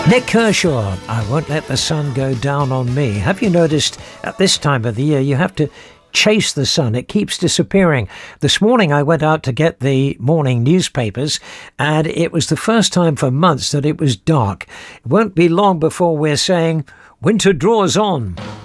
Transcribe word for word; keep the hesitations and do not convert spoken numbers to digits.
Nick Kershaw, I Won't Let the Sun Go Down on Me. Have you noticed at this time of the year you have to chase the sun? It keeps disappearing. This morning I went out to get the morning newspapers and it was the first time for months that it was dark. It won't be long before we're saying winter draws on.